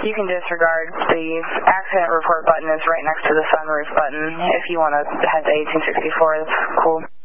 You can disregard the accident report button is right next to the sunroof button. If you want to head to 1864, that's cool.